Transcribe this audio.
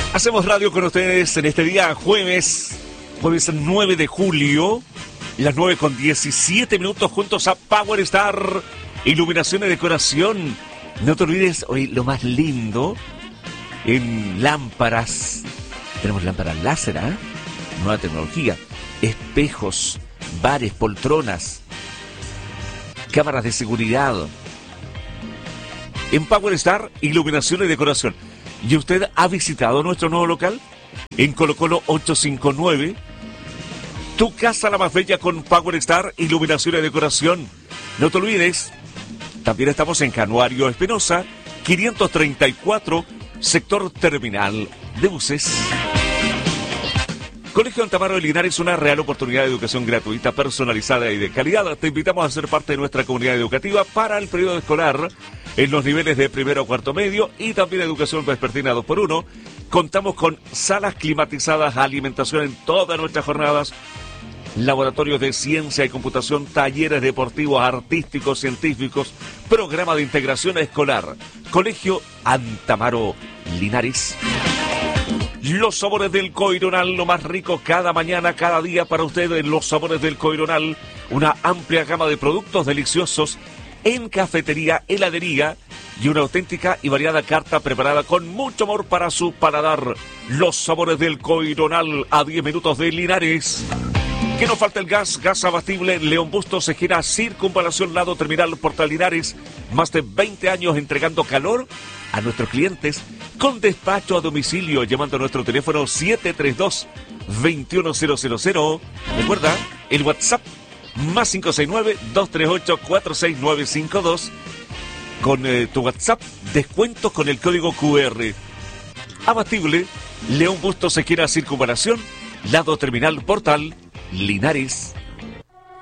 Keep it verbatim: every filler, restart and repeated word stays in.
Hacemos radio con ustedes en este día jueves, jueves nueve de julio, las nueve con diecisiete minutos juntos a Power Star, iluminación y decoración. No te olvides, hoy lo más lindo, en lámparas, tenemos lámparas láser, ¿eh? Nueva tecnología, espejos, bares, poltronas, cámaras de seguridad. En Power Star, iluminación y decoración. ¿Y usted ha visitado nuestro nuevo local? En Colo Colo ochocientos cincuenta y nueve. Tu casa la más bella con Power Star, iluminación y decoración. No te olvides, también estamos en Januario Espinosa, quinientos treinta y cuatro, sector terminal de buses. Colegio Alta Maro de Linares, una real oportunidad de educación gratuita, personalizada y de calidad. Te invitamos a ser parte de nuestra comunidad educativa para el periodo escolar en los niveles de primero a cuarto medio y también educación vespertina dos por uno. Contamos con salas climatizadas, alimentación en todas nuestras jornadas, laboratorios de ciencia y computación, talleres deportivos, artísticos, científicos, programa de integración escolar. Colegio Alta Maro Linares. Los sabores del Coironal, lo más rico cada mañana, cada día para ustedes. Los sabores del Coironal, una amplia gama de productos deliciosos en cafetería, heladería y una auténtica y variada carta preparada con mucho amor para su paladar. Los sabores del Coironal, a diez minutos de Linares. Que no falta el gas, gas abastible León Bustos, Ejera, Circunvalación, lado terminal, Portal Linares. Más de veinte años entregando calor a nuestros clientes con despacho a domicilio, llamando a nuestro teléfono siete tres dos, dos uno cero cero cero. Recuerda, el WhatsApp más cinco seis nueve, dos tres ocho, cuatro seis nueve cinco dos. Con eh, tu WhatsApp, descuentos con el código Q R. Abatible, León Bustos, Ejera, Circunvalación, lado terminal, Portal Linares.